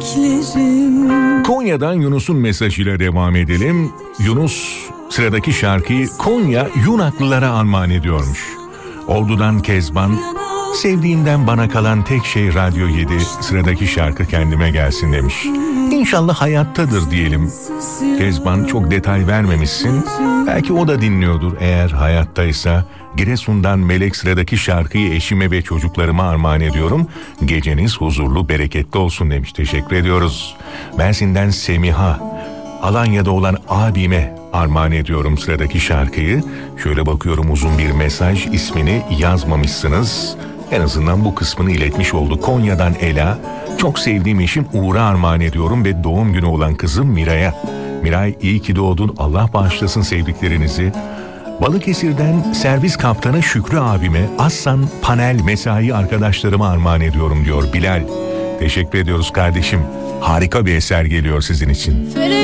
beklerim. Konya'dan Yunus'un mesajıyla devam edelim. Yunus sıradaki şarkıyı Konya Yunaklılara armağan ediyormuş. Ordu'dan Kezban, sevdiğinden bana kalan tek şey Radyo 7, sıradaki şarkı kendime gelsin demiş. İnşallah hayattadır diyelim. Kezban, çok detay vermemişsin. Belki o da dinliyordur eğer hayattaysa. Giresun'dan Melek, sıradaki şarkıyı eşime ve çocuklarıma armağan ediyorum. Geceniz huzurlu, bereketli olsun demiş. Teşekkür ediyoruz. Mersin'den Semiha, Alanya'da olan abime armağan ediyorum sıradaki şarkıyı. Şöyle bakıyorum, uzun bir mesaj, ismini yazmamışsınız. En azından bu kısmını iletmiş oldu. Konya'dan Ela, çok sevdiğim eşim Uğur'a armağan ediyorum ve doğum günü olan kızım Miray'a. Miray, iyi ki doğdun, Allah bağışlasın sevdiklerinizi. Balıkesir'den servis kaptanı Şükrü abime, Aslan panel mesai arkadaşlarıma armağan ediyorum diyor Bilal. Teşekkür ediyoruz kardeşim. Harika bir eser geliyor sizin için.